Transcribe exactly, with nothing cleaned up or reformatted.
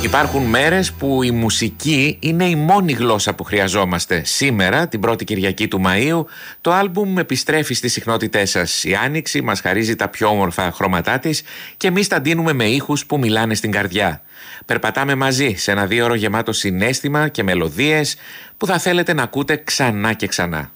Υπάρχουν μέρες που η μουσική είναι η μόνη γλώσσα που χρειαζόμαστε. Σήμερα, την πρώτη Κυριακή του Μαΐου, το άλμπουμ επιστρέφει στις συχνότητές σας. Η Άνοιξη μας χαρίζει τα πιο όμορφα χρώματά της και εμείς τα ντύνουμε με ήχους που μιλάνε στην καρδιά. Περπατάμε μαζί σε ένα δύο ώρο γεμάτο συναίσθημα και μελωδίες που θα θέλετε να ακούτε ξανά και ξανά.